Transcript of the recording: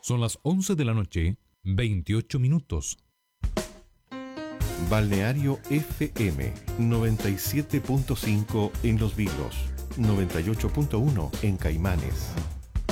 Son las 11 de la noche, 28 minutos. Balneario FM 97.5 en Los Vilos, 98.1 en Caimanes,